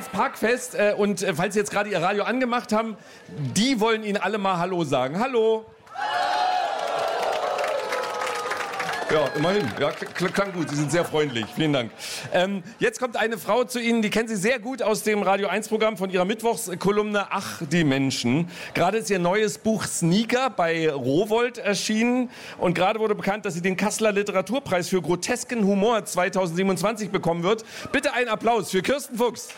Karls Parkfest und falls Sie jetzt gerade Ihr Radio angemacht haben, die wollen Ihnen alle mal Hallo sagen. Hallo! Ja, immerhin. Ja, klang gut. Sie sind sehr freundlich. Vielen Dank. Jetzt kommt eine Frau zu Ihnen, die kennen Sie sehr gut aus dem Radio-1-Programm von ihrer Mittwochskolumne Ach, die Menschen. Gerade ist ihr neues Buch Sneaker bei Rowohlt erschienen. Und gerade wurde bekannt, dass sie den Kasseler Literaturpreis für grotesken Humor 2027 bekommen wird. Bitte einen Applaus für Kirsten Fuchs.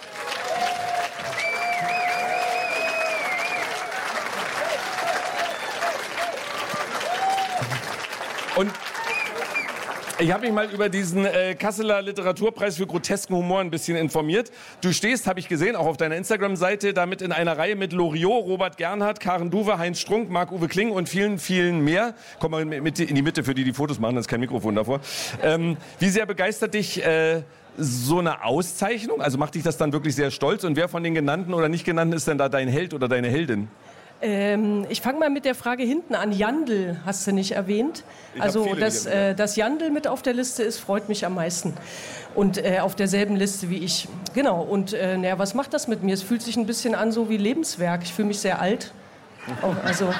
Und ich habe mich mal über diesen Kasseler Literaturpreis für grotesken Humor ein bisschen informiert. Du stehst, habe ich gesehen, auch auf deiner Instagram-Seite, damit in einer Reihe mit Loriot, Robert Gernhardt, Karen Duwe, Heinz Strunk, Marc-Uwe Kling und vielen, vielen mehr. Komm mal in die Mitte für die Fotos machen, da ist kein Mikrofon davor. Wie sehr begeistert dich so eine Auszeichnung? Also macht dich das dann wirklich sehr stolz? Und wer von den genannten oder nicht genannten ist denn da dein Held oder deine Heldin? Ich fange mal mit der Frage hinten an. Jandl hast du nicht erwähnt. Also, dass Jandl mit auf der Liste ist, freut mich am meisten. Und auf derselben Liste wie ich. Genau. Und was macht das mit mir? Es fühlt sich ein bisschen an so wie Lebenswerk. Ich fühle mich sehr alt. Oh, also.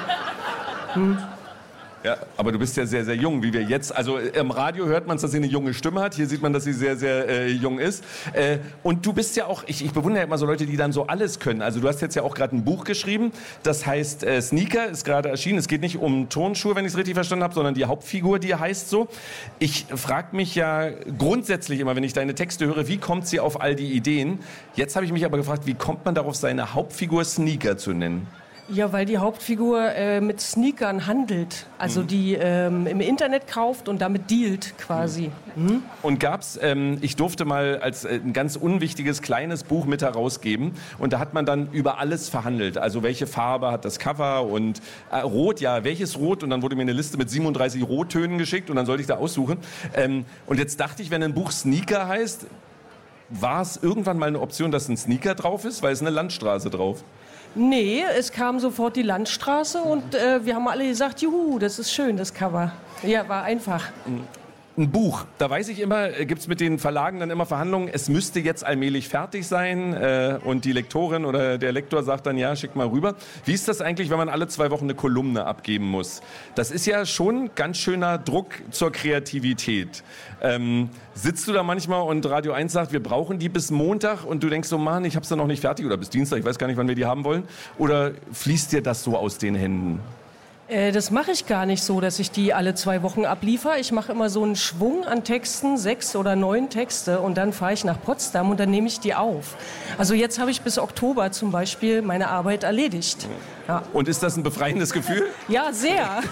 Ja, aber du bist ja sehr, sehr jung, wie wir jetzt. Also im Radio hört man, dass sie eine junge Stimme hat. Hier sieht man, dass sie sehr, sehr jung ist. Und du bist ja auch, ich bewundere ja immer so Leute, die dann so alles können. Also du hast jetzt ja auch gerade ein Buch geschrieben. Das heißt Sneaker, ist gerade erschienen. Es geht nicht um Turnschuhe, wenn ich es richtig verstanden habe, sondern die Hauptfigur, die heißt so. Ich frage mich ja grundsätzlich immer, wenn ich deine Texte höre, wie kommt sie auf all die Ideen? Jetzt habe ich mich aber gefragt, wie kommt man darauf, seine Hauptfigur Sneaker zu nennen? Ja, weil die Hauptfigur mit Sneakern handelt, also die im Internet kauft und damit dealt quasi. Mhm. Und gab's, ich durfte mal als ein ganz unwichtiges kleines Buch mit herausgeben und da hat man dann über alles verhandelt, also welche Farbe hat das Cover und Rot, ja, welches Rot, und dann wurde mir eine Liste mit 37 Rottönen geschickt und dann sollte ich da aussuchen. Und jetzt dachte ich, wenn ein Buch Sneaker heißt, war es irgendwann mal eine Option, dass ein Sneaker drauf ist, weil es eine Landstraße drauf? Nee, es kam sofort die Landstraße und wir haben alle gesagt, juhu, das ist schön, das Cover. Ja, war einfach. Ein Buch, da weiß ich immer, gibt es mit den Verlagen dann immer Verhandlungen, es müsste jetzt allmählich fertig sein und die Lektorin oder der Lektor sagt dann, ja, schick mal rüber. Wie ist das eigentlich, wenn man alle 2 Wochen eine Kolumne abgeben muss? Das ist ja schon ganz schöner Druck zur Kreativität. Sitzt du da manchmal und Radio 1 sagt, wir brauchen die bis Montag und du denkst so, Mann, ich hab's da noch nicht fertig oder bis Dienstag, ich weiß gar nicht, wann wir die haben wollen? Oder fließt dir das so aus den Händen? Das mache ich gar nicht so, dass ich die alle 2 Wochen abliefere. Ich mache immer so einen Schwung an Texten, 6 oder 9 Texte und dann fahre ich nach Potsdam und dann nehme ich die auf. Also jetzt habe ich bis Oktober zum Beispiel meine Arbeit erledigt. Ja. Und ist das ein befreiendes Gefühl? Ja, sehr.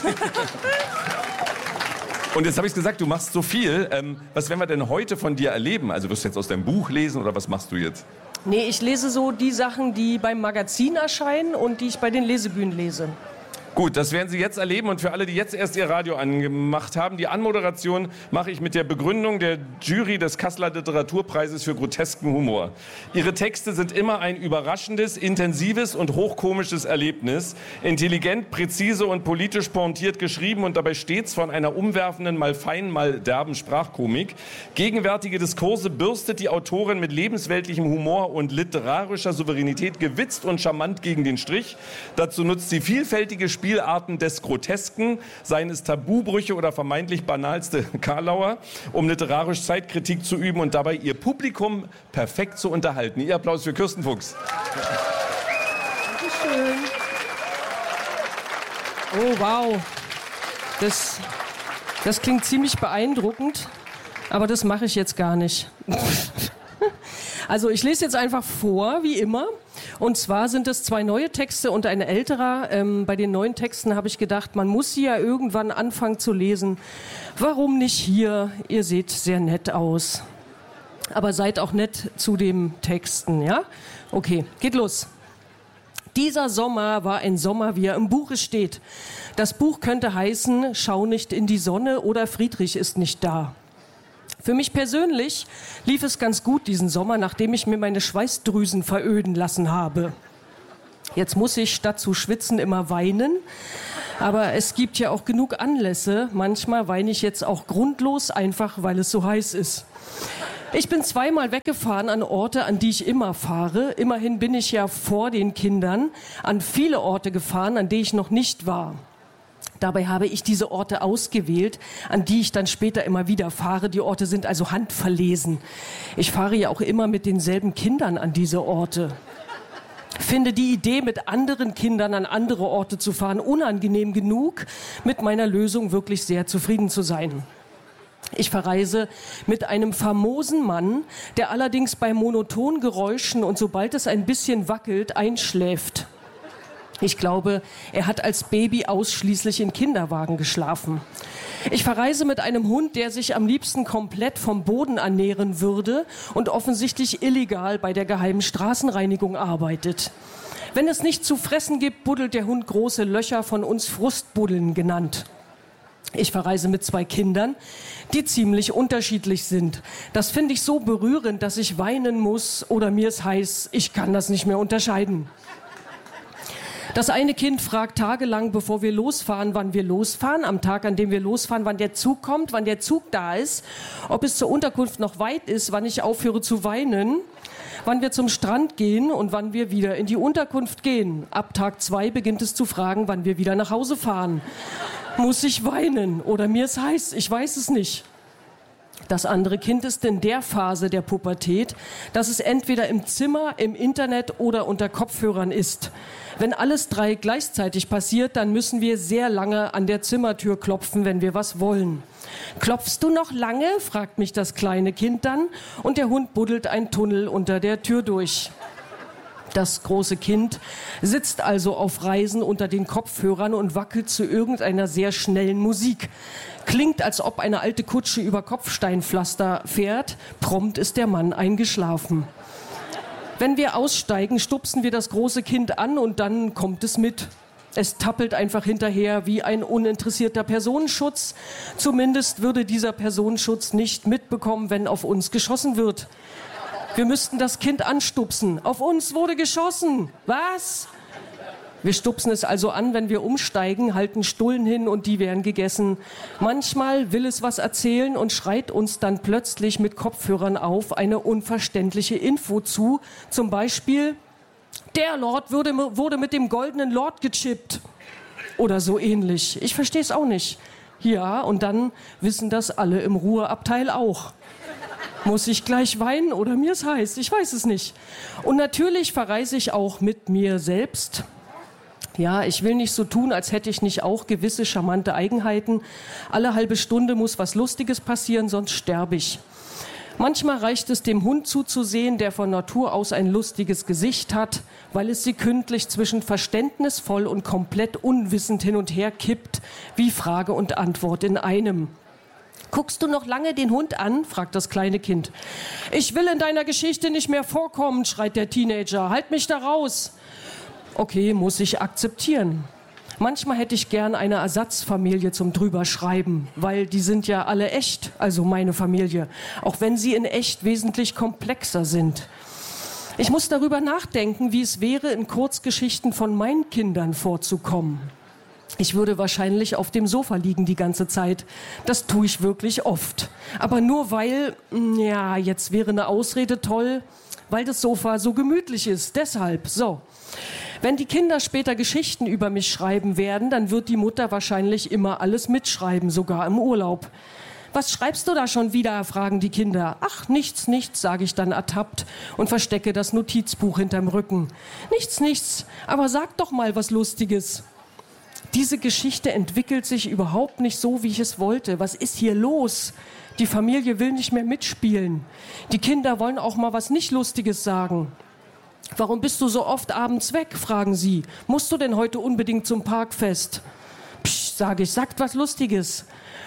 Und jetzt habe ich gesagt, du machst so viel. Was werden wir denn heute von dir erleben? Also wirst du jetzt aus deinem Buch lesen oder was machst du jetzt? Nee, ich lese so die Sachen, die beim Magazin erscheinen und die ich bei den Lesebühnen lese. Gut, das werden Sie jetzt erleben und für alle, die jetzt erst ihr Radio angemacht haben, die Anmoderation mache ich mit der Begründung der Jury des Kasseler Literaturpreises für grotesken Humor. Ihre Texte sind immer ein überraschendes, intensives und hochkomisches Erlebnis, intelligent, präzise und politisch pointiert geschrieben und dabei stets von einer umwerfenden, mal feinen, mal derben Sprachkomik. Gegenwärtige Diskurse bürstet die Autorin mit lebensweltlichem Humor und literarischer Souveränität gewitzt und charmant gegen den Strich. Dazu nutzt sie vielfältige Spielarten des Grotesken, seien es Tabubrüche oder vermeintlich banalste Karlauer, um literarisch Zeitkritik zu üben und dabei ihr Publikum perfekt zu unterhalten. Ihr Applaus für Kirsten Fuchs. Dankeschön. Oh, wow. Das klingt ziemlich beeindruckend, aber das mache ich jetzt gar nicht. Also ich lese jetzt einfach vor, wie immer. Und zwar sind es 2 neue Texte und ein älterer. Bei den neuen Texten habe ich gedacht, man muss sie ja irgendwann anfangen zu lesen. Warum nicht hier? Ihr seht sehr nett aus. Aber seid auch nett zu den Texten, ja? Okay, geht los. Dieser Sommer war ein Sommer, wie er im Buche steht. Das Buch könnte heißen, Schau nicht in die Sonne oder Friedrich ist nicht da. Für mich persönlich lief es ganz gut diesen Sommer, nachdem ich mir meine Schweißdrüsen veröden lassen habe. Jetzt muss ich statt zu schwitzen immer weinen, aber es gibt ja auch genug Anlässe. Manchmal weine ich jetzt auch grundlos, einfach weil es so heiß ist. Ich bin zweimal weggefahren an Orte, an die ich immer fahre. Immerhin bin ich ja vor den Kindern an viele Orte gefahren, an die ich noch nicht war. Dabei habe ich diese Orte ausgewählt, an die ich dann später immer wieder fahre. Die Orte sind also handverlesen. Ich fahre ja auch immer mit denselben Kindern an diese Orte. Finde die Idee, mit anderen Kindern an andere Orte zu fahren, unangenehm genug, mit meiner Lösung wirklich sehr zufrieden zu sein. Ich verreise mit einem famosen Mann, der allerdings bei monotonen Geräuschen und sobald es ein bisschen wackelt, einschläft. Ich glaube, er hat als Baby ausschließlich in Kinderwagen geschlafen. Ich verreise mit einem Hund, der sich am liebsten komplett vom Boden ernähren würde und offensichtlich illegal bei der geheimen Straßenreinigung arbeitet. Wenn es nichts zu fressen gibt, buddelt der Hund große Löcher, von uns Frustbuddeln genannt. Ich verreise mit 2 Kindern, die ziemlich unterschiedlich sind. Das finde ich so berührend, dass ich weinen muss oder mir ist heiß, ich kann das nicht mehr unterscheiden. Das eine Kind fragt tagelang, bevor wir losfahren, wann wir losfahren, am Tag, an dem wir losfahren, wann der Zug kommt, wann der Zug da ist, ob es zur Unterkunft noch weit ist, wann ich aufhöre zu weinen, wann wir zum Strand gehen und wann wir wieder in die Unterkunft gehen. Ab Tag 2 beginnt es zu fragen, wann wir wieder nach Hause fahren. Muss ich weinen oder mir ist heiß? Ich weiß es nicht. Das andere Kind ist in der Phase der Pubertät, dass es entweder im Zimmer, im Internet oder unter Kopfhörern ist. Wenn alles 3 gleichzeitig passiert, dann müssen wir sehr lange an der Zimmertür klopfen, wenn wir was wollen. Klopfst du noch lange? Fragt mich das kleine Kind dann und der Hund buddelt einen Tunnel unter der Tür durch. Das große Kind sitzt also auf Reisen unter den Kopfhörern und wackelt zu irgendeiner sehr schnellen Musik. Klingt, als ob eine alte Kutsche über Kopfsteinpflaster fährt. Prompt ist der Mann eingeschlafen. Wenn wir aussteigen, stupsen wir das große Kind an und dann kommt es mit. Es tappelt einfach hinterher wie ein uninteressierter Personenschutz. Zumindest würde dieser Personenschutz nicht mitbekommen, wenn auf uns geschossen wird. Wir müssten das Kind anstupsen. Auf uns wurde geschossen. Was? Wir stupsen es also an, wenn wir umsteigen, halten Stullen hin und die werden gegessen. Manchmal will es was erzählen und schreit uns dann plötzlich mit Kopfhörern auf eine unverständliche Info zu. Zum Beispiel, der Lord wurde mit dem goldenen Lord gechippt. Oder so ähnlich. Ich verstehe es auch nicht. Ja, und dann wissen das alle im Ruheabteil auch. Muss ich gleich weinen oder mir ist heiß? Ich weiß es nicht. Und natürlich verreise ich auch mit mir selbst. Ja, ich will nicht so tun, als hätte ich nicht auch gewisse charmante Eigenheiten. Alle halbe Stunde muss was Lustiges passieren, sonst sterbe ich. Manchmal reicht es, dem Hund zuzusehen, der von Natur aus ein lustiges Gesicht hat, weil es sekündlich zwischen verständnisvoll und komplett unwissend hin und her kippt, wie Frage und Antwort in einem. Guckst du noch lange den Hund an? Fragt das kleine Kind. Ich will in deiner Geschichte nicht mehr vorkommen, schreit der Teenager. Halt mich da raus. Okay, muss ich akzeptieren. Manchmal hätte ich gern eine Ersatzfamilie zum Drüberschreiben, weil die sind ja alle echt, also meine Familie, auch wenn sie in echt wesentlich komplexer sind. Ich muss darüber nachdenken, wie es wäre, in Kurzgeschichten von meinen Kindern vorzukommen. Ich würde wahrscheinlich auf dem Sofa liegen die ganze Zeit. Das tue ich wirklich oft. Aber nur weil, ja, jetzt wäre eine Ausrede toll, weil das Sofa so gemütlich ist. Deshalb, so. Wenn die Kinder später Geschichten über mich schreiben werden, dann wird die Mutter wahrscheinlich immer alles mitschreiben, sogar im Urlaub. Was schreibst du da schon wieder, fragen die Kinder. Ach, nichts, nichts, sage ich dann ertappt und verstecke das Notizbuch hinterm Rücken. Nichts, nichts, aber sag doch mal was Lustiges. Diese Geschichte entwickelt sich überhaupt nicht so, wie ich es wollte. Was ist hier los? Die Familie will nicht mehr mitspielen. Die Kinder wollen auch mal was nicht Lustiges sagen. Warum bist du so oft abends weg, fragen sie. Musst du denn heute unbedingt zum Parkfest? Psch, sage ich, sagt was Lustiges.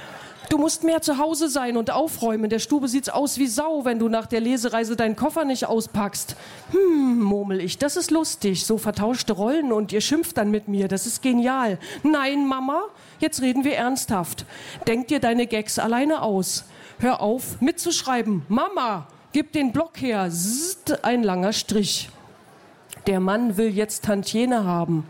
Du musst mehr zu Hause sein und aufräumen. In der Stube sieht's aus wie Sau, wenn du nach der Lesereise deinen Koffer nicht auspackst. Murmel ich, das ist lustig. So vertauschte Rollen und ihr schimpft dann mit mir. Das ist genial. Nein, Mama, jetzt reden wir ernsthaft. Denk dir deine Gags alleine aus. Hör auf, mitzuschreiben. Mama, gib den Block her. Zzt, ein langer Strich. Der Mann will jetzt Tantieme haben,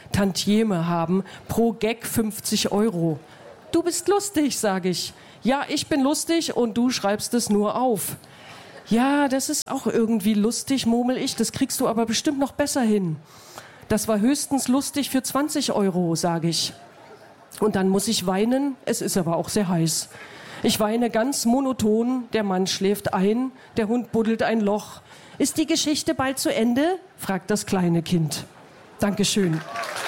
pro Gag 50 €. Du bist lustig, sage ich. Ja, ich bin lustig und du schreibst es nur auf. Ja, das ist auch irgendwie lustig, murmel ich. Das kriegst du aber bestimmt noch besser hin. Das war höchstens lustig für 20 €, sage ich. Und dann muss ich weinen. Es ist aber auch sehr heiß. Ich weine ganz monoton. Der Mann schläft ein. Der Hund buddelt ein Loch. Ist die Geschichte bald zu Ende? Fragt das kleine Kind. Dankeschön.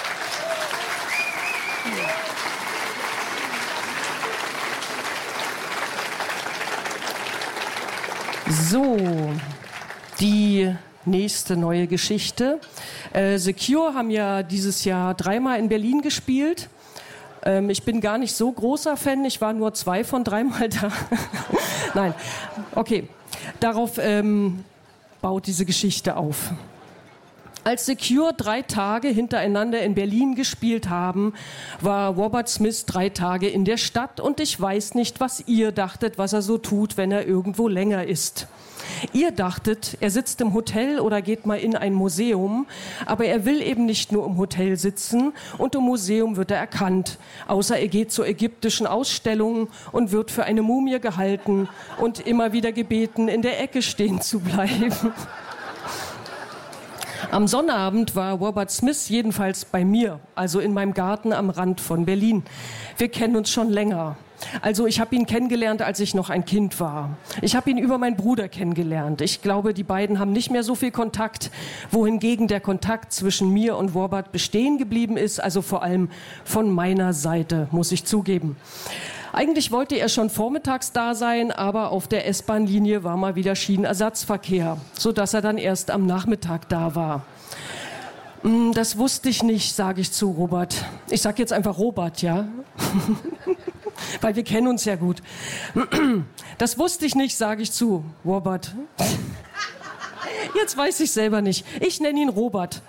So, die nächste neue Geschichte. The Cure haben ja dieses Jahr 3-mal in Berlin gespielt. Ich bin gar nicht so großer Fan, ich war nur 2 von 3-mal da. Nein, okay. Darauf baut diese Geschichte auf. Als The Cure 3 Tage hintereinander in Berlin gespielt haben, war Robert Smith 3 Tage in der Stadt und ich weiß nicht, was ihr dachtet, was er so tut, wenn er irgendwo länger ist. Ihr dachtet, er sitzt im Hotel oder geht mal in ein Museum, aber er will eben nicht nur im Hotel sitzen und im Museum wird er erkannt, außer er geht zu ägyptischen Ausstellungen und wird für eine Mumie gehalten und immer wieder gebeten, in der Ecke stehen zu bleiben. Am Sonnabend war Robert Smith jedenfalls bei mir, also in meinem Garten am Rand von Berlin. Wir kennen uns schon länger. Also ich habe ihn kennengelernt, als ich noch ein Kind war. Ich habe ihn über meinen Bruder kennengelernt. Ich glaube, die beiden haben nicht mehr so viel Kontakt, wohingegen der Kontakt zwischen mir und Robert bestehen geblieben ist, also vor allem von meiner Seite, muss ich zugeben. Eigentlich wollte er schon vormittags da sein, aber auf der S-Bahn-Linie war mal wieder Schienenersatzverkehr, sodass er dann erst am Nachmittag da war. Das wusste ich nicht, sage ich zu Robert. Ich sage jetzt einfach Robert, ja? Weil wir kennen uns ja gut. Das wusste ich nicht, sage ich zu Robert. Jetzt weiß ich selber nicht. Ich nenne ihn Robert.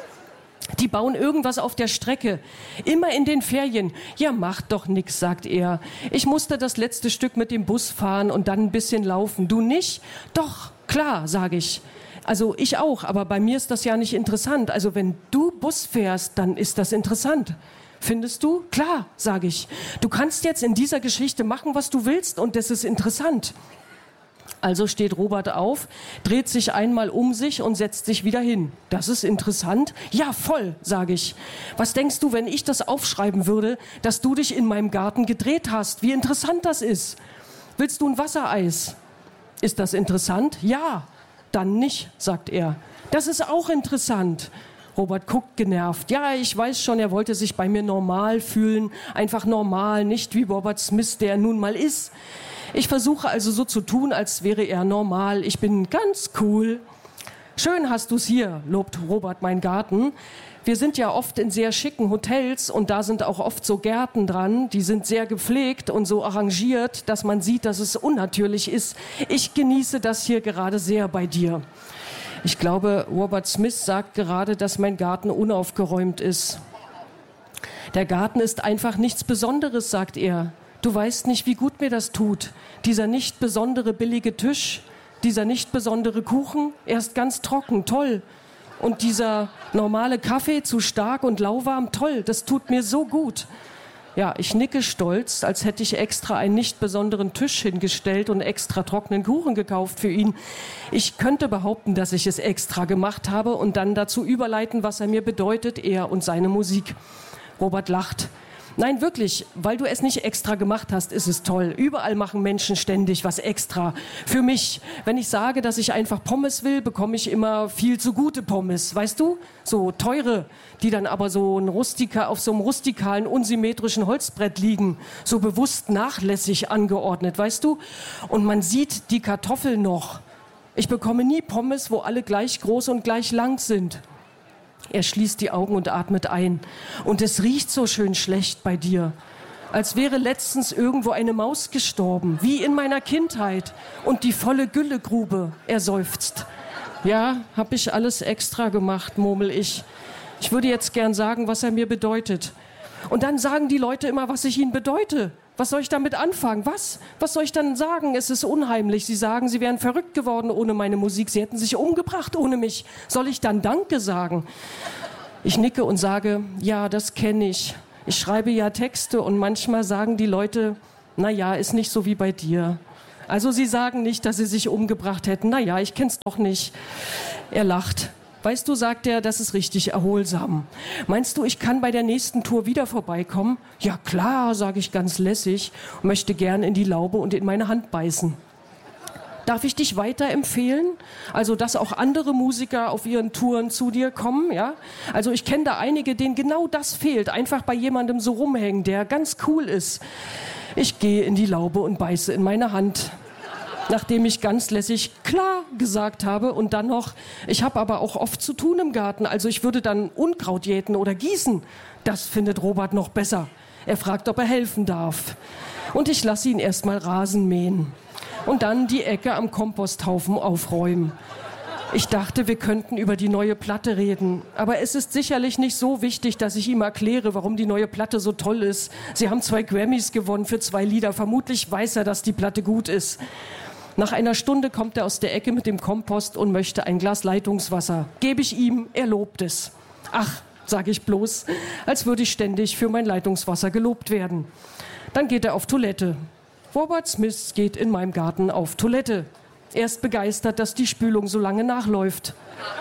Die bauen irgendwas auf der Strecke. Immer in den Ferien. Ja, macht doch nix, sagt er. Ich musste das letzte Stück mit dem Bus fahren und dann ein bisschen laufen. Du nicht? Doch, klar, sage ich. Also ich auch, aber bei mir ist das ja nicht interessant. Also wenn du Bus fährst, dann ist das interessant. Findest du? Klar, sage ich. Du kannst jetzt in dieser Geschichte machen, was du willst und das ist interessant. Also steht Robert auf, dreht sich einmal um sich und setzt sich wieder hin. Das ist interessant. Ja, voll, sage ich. Was denkst du, wenn ich das aufschreiben würde, dass du dich in meinem Garten gedreht hast? Wie interessant das ist. Willst du ein Wassereis? Ist das interessant? Ja. Dann nicht, sagt er. Das ist auch interessant. Robert guckt genervt. Ja, ich weiß schon, er wollte sich bei mir normal fühlen. Einfach normal, nicht wie Robert Smith, der er nun mal ist. Ich versuche also so zu tun, als wäre er normal. Ich bin ganz cool. Schön hast du's hier, lobt Robert meinen Garten. Wir sind ja oft in sehr schicken Hotels und da sind auch oft so Gärten dran. Die sind sehr gepflegt und so arrangiert, dass man sieht, dass es unnatürlich ist. Ich genieße das hier gerade sehr bei dir. Ich glaube, Robert Smith sagt gerade, dass mein Garten unaufgeräumt ist. Der Garten ist einfach nichts Besonderes, sagt er. Du weißt nicht, wie gut mir das tut. Dieser nicht besondere billige Tisch, dieser nicht besondere Kuchen, er ist ganz trocken, toll. Und dieser normale Kaffee, zu stark und lauwarm, toll, das tut mir so gut. Ja, ich nicke stolz, als hätte ich extra einen nicht besonderen Tisch hingestellt und extra trockenen Kuchen gekauft für ihn. Ich könnte behaupten, dass ich es extra gemacht habe und dann dazu überleiten, was er mir bedeutet, er und seine Musik. Robert lacht. Nein, wirklich, weil du es nicht extra gemacht hast, ist es toll. Überall machen Menschen ständig was extra. Für mich, wenn ich sage, dass ich einfach Pommes will, bekomme ich immer viel zu gute Pommes, weißt du? So teure, die dann aber so auf so einem rustikalen, unsymmetrischen Holzbrett liegen, so bewusst nachlässig angeordnet, weißt du? Und man sieht die Kartoffeln noch. Ich bekomme nie Pommes, wo alle gleich groß und gleich lang sind. Er schließt die Augen und atmet ein. Und es riecht so schön schlecht bei dir. Als wäre letztens irgendwo eine Maus gestorben, wie in meiner Kindheit. Und die volle Güllegrube, er seufzt. Ja, hab ich alles extra gemacht, murmel ich. Ich würde jetzt gern sagen, was er mir bedeutet. Und dann sagen die Leute immer, was ich ihnen bedeute. Was soll ich damit anfangen? Was? Was soll ich dann sagen? Es ist unheimlich. Sie sagen, sie wären verrückt geworden ohne meine Musik. Sie hätten sich umgebracht ohne mich. Soll ich dann Danke sagen? Ich nicke und sage, ja, das kenne ich. Ich schreibe ja Texte und manchmal sagen die Leute, na ja, ist nicht so wie bei dir. Also Sie sagen nicht, dass Sie sich umgebracht hätten. Naja, ich kenn's doch nicht. Er lacht. Weißt du, sagt er, das ist richtig erholsam. Meinst du, ich kann bei der nächsten Tour wieder vorbeikommen? Ja klar, sage ich ganz lässig und möchte gern in die Laube und in meine Hand beißen. Darf ich dich weiterempfehlen? Also, dass auch andere Musiker auf ihren Touren zu dir kommen, ja? Also, ich kenne da einige, denen genau das fehlt. Einfach bei jemandem so rumhängen, der ganz cool ist. Ich gehe in die Laube und beiße in meine Hand. Nachdem ich ganz lässig klar gesagt habe und dann noch, ich habe aber auch oft zu tun im Garten, also ich würde dann Unkraut jäten oder gießen. Das findet Robert noch besser. Er fragt, ob er helfen darf. Und ich lasse ihn erstmal Rasen mähen. Und dann die Ecke am Komposthaufen aufräumen. Ich dachte, wir könnten über die neue Platte reden. Aber es ist sicherlich nicht so wichtig, dass ich ihm erkläre, warum die neue Platte so toll ist. Sie haben 2 Grammys gewonnen für 2 Lieder. Vermutlich weiß er, dass die Platte gut ist. Nach einer Stunde kommt er aus der Ecke mit dem Kompost und möchte ein Glas Leitungswasser. Gebe ich ihm, er lobt es. Ach, sage ich bloß, als würde ich ständig für mein Leitungswasser gelobt werden. Dann geht er auf Toilette. Robert Smith geht in meinem Garten auf Toilette. Er ist begeistert, dass die Spülung so lange nachläuft.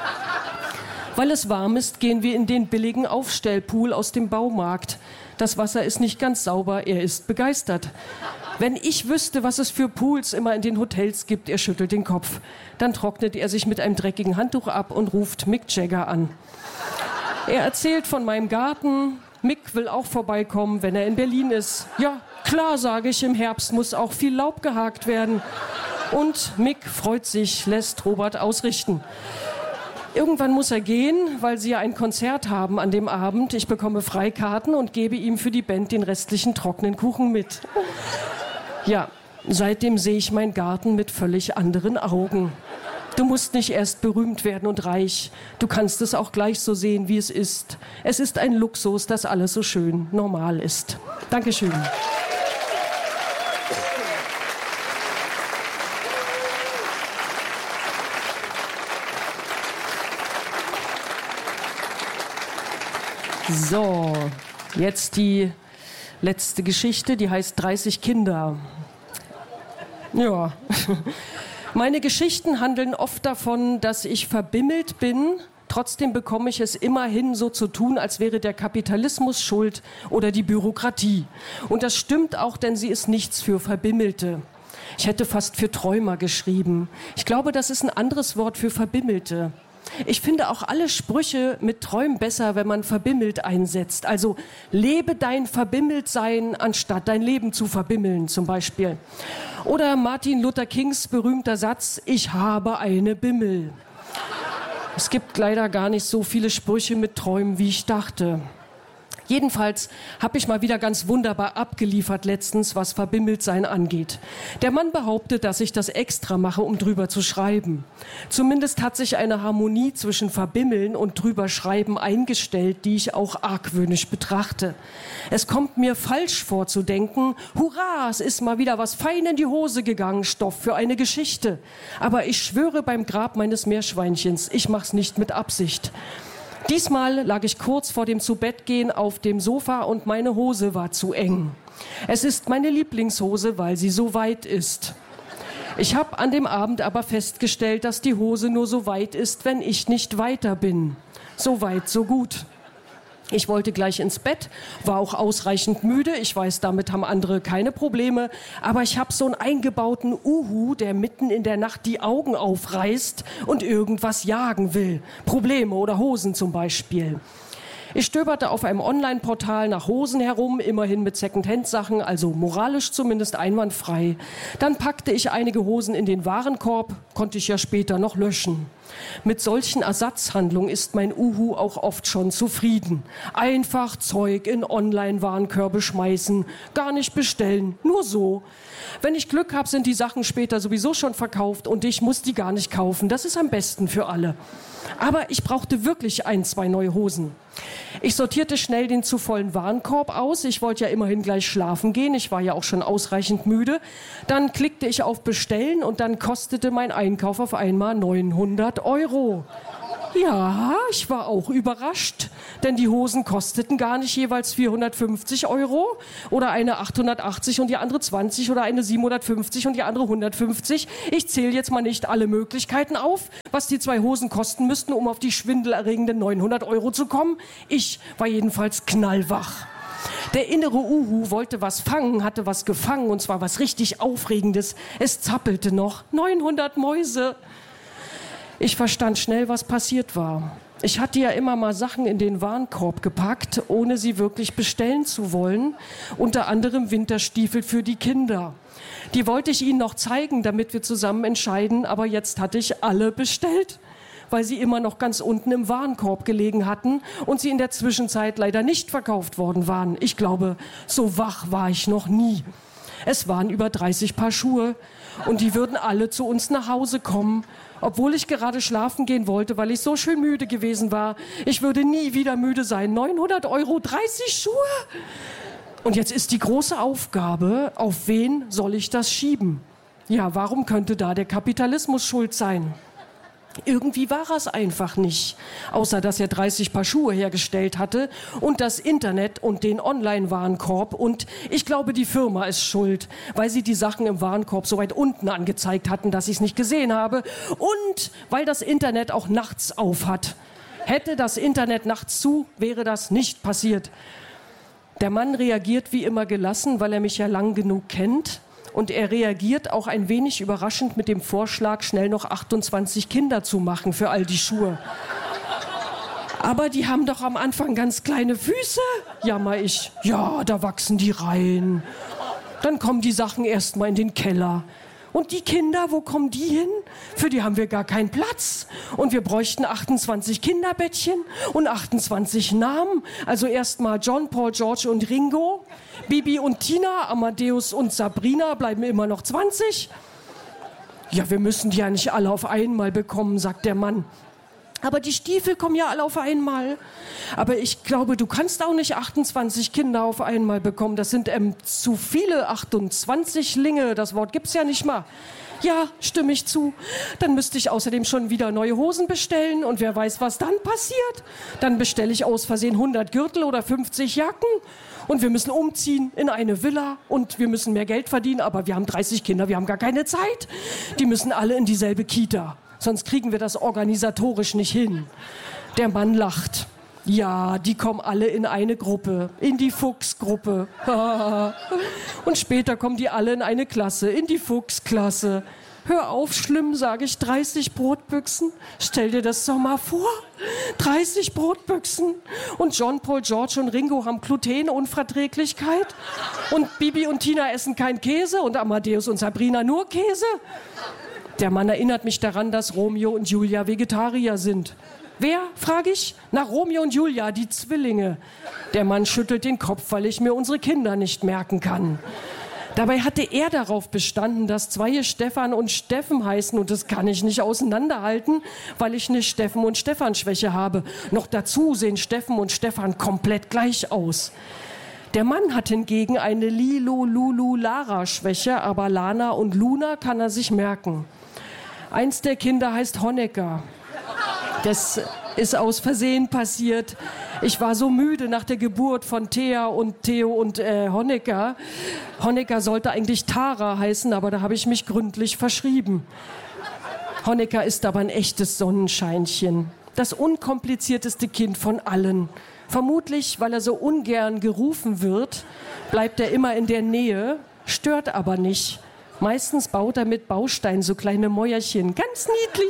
Weil es warm ist, gehen wir in den billigen Aufstellpool aus dem Baumarkt. Das Wasser ist nicht ganz sauber, er ist begeistert. Wenn ich wüsste, was es für Pools immer in den Hotels gibt, er schüttelt den Kopf. Dann trocknet er sich mit einem dreckigen Handtuch ab und ruft Mick Jagger an. Er erzählt von meinem Garten. Mick will auch vorbeikommen, wenn er in Berlin ist. Ja, klar, sage ich, im Herbst muss auch viel Laub gehakt werden. Und Mick freut sich, lässt Robert ausrichten. Irgendwann muss er gehen, weil sie ja ein Konzert haben an dem Abend. Ich bekomme Freikarten und gebe ihm für die Band den restlichen trockenen Kuchen mit. Ja, seitdem sehe ich meinen Garten mit völlig anderen Augen. Du musst nicht erst berühmt werden und reich. Du kannst es auch gleich so sehen, wie es ist. Es ist ein Luxus, dass alles so schön normal ist. Dankeschön. So, jetzt die letzte Geschichte, die heißt 30 Kinder. Ja, meine Geschichten handeln oft davon, dass ich verbimmelt bin. Trotzdem bekomme ich es immer hin, so zu tun, als wäre der Kapitalismus schuld oder die Bürokratie. Und das stimmt auch, denn sie ist nichts für Verbimmelte. Ich hätte fast für Träumer geschrieben. Ich glaube, das ist ein anderes Wort für Verbimmelte. Ich finde auch alle Sprüche mit Träumen besser, wenn man verbimmelt einsetzt. Also lebe dein Verbimmeltsein, anstatt dein Leben zu verbimmeln zum Beispiel. Oder Martin Luther Kings berühmter Satz, ich habe eine Bimmel. Es gibt leider gar nicht so viele Sprüche mit Träumen, wie ich dachte. Jedenfalls habe ich mal wieder ganz wunderbar abgeliefert letztens, was Verbimmeltsein angeht. Der Mann behauptet, dass ich das extra mache, um drüber zu schreiben. Zumindest hat sich eine Harmonie zwischen Verbimmeln und drüber schreiben eingestellt, die ich auch argwöhnisch betrachte. Es kommt mir falsch vor zu denken, hurra, es ist mal wieder was fein in die Hose gegangen, Stoff für eine Geschichte. Aber ich schwöre beim Grab meines Meerschweinchens, ich mach's nicht mit Absicht. Diesmal lag ich kurz vor dem Zubettgehen auf dem Sofa und meine Hose war zu eng. Es ist meine Lieblingshose, weil sie so weit ist. Ich habe an dem Abend aber festgestellt, dass die Hose nur so weit ist, wenn ich nicht weiter bin. So weit, so gut. Ich wollte gleich ins Bett, war auch ausreichend müde. Ich weiß, damit haben andere keine Probleme. Aber ich habe so einen eingebauten Uhu, der mitten in der Nacht die Augen aufreißt und irgendwas jagen will. Probleme oder Hosen zum Beispiel. Ich stöberte auf einem Online-Portal nach Hosen herum, immerhin mit Second-Hand-Sachen, also moralisch zumindest einwandfrei. Dann packte ich einige Hosen in den Warenkorb, konnte ich ja später noch löschen. Mit solchen Ersatzhandlungen ist mein Uhu auch oft schon zufrieden. Einfach Zeug in Online-Warenkörbe schmeißen, gar nicht bestellen, nur so. Wenn ich Glück habe, sind die Sachen später sowieso schon verkauft und ich muss die gar nicht kaufen. Das ist am besten für alle. Aber ich brauchte wirklich 1, 2 neue Hosen. Ich sortierte schnell den zu vollen Warenkorb aus. Ich wollte ja immerhin gleich schlafen gehen. Ich war ja auch schon ausreichend müde. Dann klickte ich auf Bestellen und dann kostete mein Einkauf auf einmal 900 €. Ja, ich war auch überrascht, denn die Hosen kosteten gar nicht jeweils 450 € oder eine 880 und die andere 20 oder eine 750 und die andere 150. Ich zähle jetzt mal nicht alle Möglichkeiten auf, was die 2 Hosen kosten müssten, um auf die schwindelerregenden 900 € zu kommen. Ich war jedenfalls knallwach. Der innere Uhu wollte was fangen, hatte was gefangen und zwar was richtig Aufregendes. Es zappelte noch. 900 Mäuse. Ich verstand schnell, was passiert war. Ich hatte ja immer mal Sachen in den Warenkorb gepackt, ohne sie wirklich bestellen zu wollen. Unter anderem Winterstiefel für die Kinder. Die wollte ich Ihnen noch zeigen, damit wir zusammen entscheiden, aber jetzt hatte ich alle bestellt, weil sie immer noch ganz unten im Warenkorb gelegen hatten und sie in der Zwischenzeit leider nicht verkauft worden waren. Ich glaube, so wach war ich noch nie. Es waren über 30 Paar Schuhe und die würden alle zu uns nach Hause kommen, obwohl ich gerade schlafen gehen wollte, weil ich so schön müde gewesen war. Ich würde nie wieder müde sein. 900 €, 30 Schuhe. Und jetzt ist die große Aufgabe, auf wen soll ich das schieben? Ja, warum könnte da der Kapitalismus schuld sein? Irgendwie war es einfach nicht, außer dass er 30 Paar Schuhe hergestellt hatte und das Internet und den Online-Warenkorb. Und ich glaube, die Firma ist schuld, weil sie die Sachen im Warenkorb so weit unten angezeigt hatten, dass ich es nicht gesehen habe. Und weil das Internet auch nachts auf hat. Hätte das Internet nachts zu, wäre das nicht passiert. Der Mann reagiert wie immer gelassen, weil er mich ja lang genug kennt. Und er reagiert auch ein wenig überraschend mit dem Vorschlag, schnell noch 28 Kinder zu machen für all die Schuhe. Aber die haben doch am Anfang ganz kleine Füße, jammer ich. Ja, da wachsen die rein. Dann kommen die Sachen erst mal in den Keller. Und die Kinder, wo kommen die hin? Für die haben wir gar keinen Platz. Und wir bräuchten 28 Kinderbettchen und 28 Namen. Also erstmal John, Paul, George und Ringo. Bibi und Tina, Amadeus und Sabrina bleiben immer noch 20. Ja, wir müssen die ja nicht alle auf einmal bekommen, sagt der Mann. Aber die Stiefel kommen ja alle auf einmal. Aber ich glaube, du kannst auch nicht 28 Kinder auf einmal bekommen. Das sind zu viele 28 Linge. Das Wort gibt's ja nicht mal. Ja, stimme ich zu. Dann müsste ich außerdem schon wieder neue Hosen bestellen. Und wer weiß, was dann passiert. Dann bestelle ich aus Versehen 100 Gürtel oder 50 Jacken. Und wir müssen umziehen in eine Villa. Und wir müssen mehr Geld verdienen. Aber wir haben 30 Kinder, wir haben gar keine Zeit. Die müssen alle in dieselbe Kita. Sonst kriegen wir das organisatorisch nicht hin. Der Mann lacht. Ja, die kommen alle in eine Gruppe, in die Fuchsgruppe. Und später kommen die alle in eine Klasse, in die Fuchsklasse. Hör auf, schlimm, sage ich, 30 Brotbüchsen. Stell dir das doch mal vor. 30 Brotbüchsen. Und John, Paul, George und Ringo haben Glutenunverträglichkeit. Und Bibi und Tina essen kein Käse und Amadeus und Sabrina nur Käse. Der Mann erinnert mich daran, dass Romeo und Julia Vegetarier sind. Wer, frage ich? Na, Romeo und Julia, die Zwillinge. Der Mann schüttelt den Kopf, weil ich mir unsere Kinder nicht merken kann. Dabei hatte er darauf bestanden, dass zwei Stefan und Steffen heißen und das kann ich nicht auseinanderhalten, weil ich eine Steffen- und Stefan-Schwäche habe. Noch dazu sehen Steffen und Stefan komplett gleich aus. Der Mann hat hingegen eine Lilo-Lulu-Lara-Schwäche, aber Lana und Luna kann er sich merken. Eins der Kinder heißt Honecker. Das ist aus Versehen passiert. Ich war so müde nach der Geburt von Thea und Theo und Honecker. Honecker sollte eigentlich Tara heißen, aber da habe ich mich gründlich verschrieben. Honecker ist aber ein echtes Sonnenscheinchen. Das unkomplizierteste Kind von allen. Vermutlich, weil er so ungern gerufen wird, bleibt er immer in der Nähe, stört aber nicht. Meistens baut er mit Bausteinen so kleine Mäuerchen. Ganz niedlich.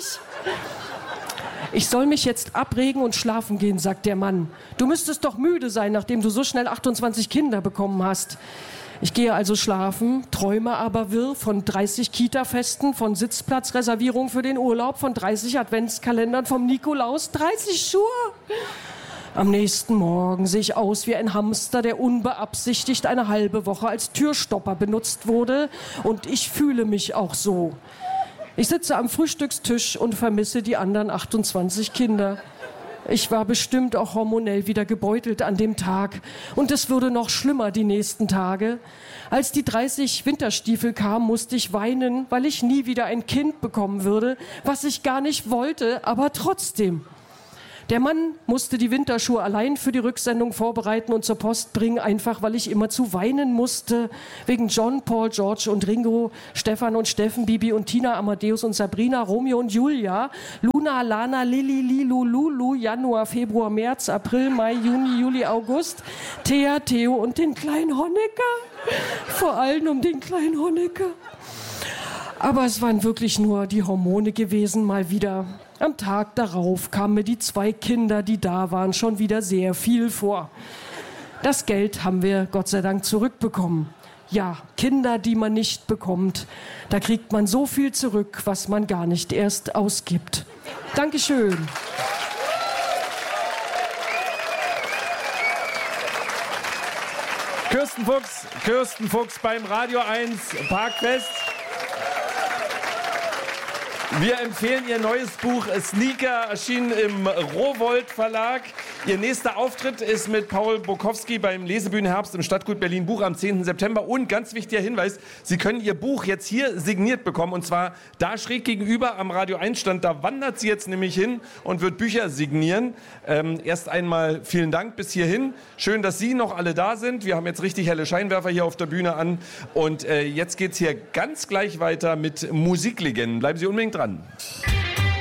Ich soll mich jetzt abregen und schlafen gehen, sagt der Mann. Du müsstest doch müde sein, nachdem du so schnell 28 Kinder bekommen hast. Ich gehe also schlafen, träume aber wirr von 30 Kita-Festen, von Sitzplatzreservierung für den Urlaub, von 30 Adventskalendern vom Nikolaus, 30 Schuhe. Am nächsten Morgen sehe ich aus wie ein Hamster, der unbeabsichtigt eine halbe Woche als Türstopper benutzt wurde. Und ich fühle mich auch so. Ich sitze am Frühstückstisch und vermisse die anderen 28 Kinder. Ich war bestimmt auch hormonell wieder gebeutelt an dem Tag. Und es würde noch schlimmer die nächsten Tage. Als die 30 Winterstiefel kamen, musste ich weinen, weil ich nie wieder ein Kind bekommen würde, was ich gar nicht wollte, aber trotzdem. Der Mann musste die Winterschuhe allein für die Rücksendung vorbereiten und zur Post bringen, einfach weil ich immer zu weinen musste. Wegen John, Paul, George und Ringo, Stefan und Steffen, Bibi und Tina, Amadeus und Sabrina, Romeo und Julia, Luna, Lana, Lili, Lilu, Lulu, Januar, Februar, März, April, Mai, Juni, Juli, August, Thea, Theo und den kleinen Honecker. Vor allem um den kleinen Honecker. Aber es waren wirklich nur die Hormone gewesen, mal wieder. Am Tag darauf kamen mir die 2 Kinder, die da waren, schon wieder sehr viel vor. Das Geld haben wir Gott sei Dank zurückbekommen. Ja, Kinder, die man nicht bekommt, da kriegt man so viel zurück, was man gar nicht erst ausgibt. Dankeschön. Kirsten Fuchs beim Radio 1 Parkfest. Wir empfehlen ihr neues Buch Sneaker, erschienen im Rowohlt Verlag. Ihr nächster Auftritt ist mit Paul Bukowski beim Lesebühnenherbst im Stadtgut Berlin Buch am 10. September. Und ganz wichtiger Hinweis, Sie können Ihr Buch jetzt hier signiert bekommen. Und zwar da schräg gegenüber am Radio 1 Stand. Da wandert sie jetzt nämlich hin und wird Bücher signieren. Erst einmal vielen Dank bis hierhin. Schön, dass Sie noch alle da sind. Wir haben jetzt richtig helle Scheinwerfer hier auf der Bühne an. Und jetzt geht's hier ganz gleich weiter mit Musiklegenden. Bleiben Sie unbedingt dran.